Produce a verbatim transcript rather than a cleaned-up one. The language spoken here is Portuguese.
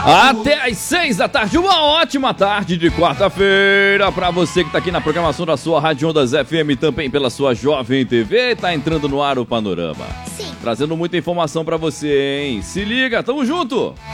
Até às seis da tarde, uma ótima tarde de quarta-feira pra você que tá aqui na programação da sua Rádio Ondas F M, também pela sua Jovem T V. Tá entrando no ar o Panorama. Sim. Trazendo muita informação pra você, hein? Se liga, tamo junto!